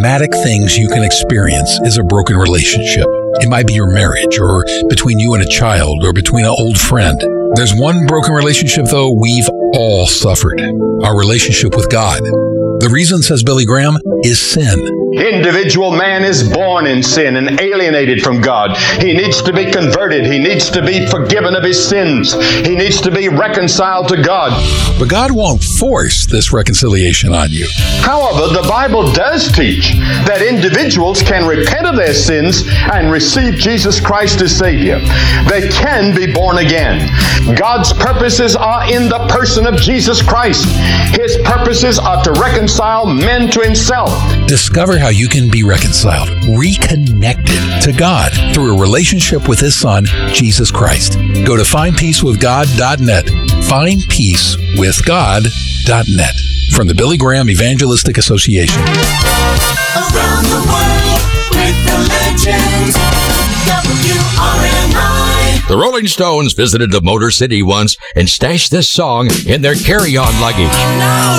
traumatic things you can experience is a broken relationship. It might be your marriage, or between you and a child, or between an old friend. There's one broken relationship, though, we've all suffered. Our relationship with God. The reason, says Billy Graham, is sin. Individual man is born in sin and alienated from God. He needs to be converted. He needs to be forgiven of his sins. He needs to be reconciled to God. But God won't force this reconciliation on you. However, the Bible does teach that individuals can repent of their sins and receive Jesus Christ as Savior. They can be born again. God's purposes are in the person of Jesus Christ. His purposes are to reconcile men to himself. Discover how you can be reconciled, reconnected to God through a relationship with His Son, Jesus Christ. Go to findpeacewithgod.net, findpeacewithgod.net, from the Billy Graham Evangelistic Association. Around the world with the legends, WRNI. The Rolling Stones visited the Motor City once and stashed this song in their carry-on luggage.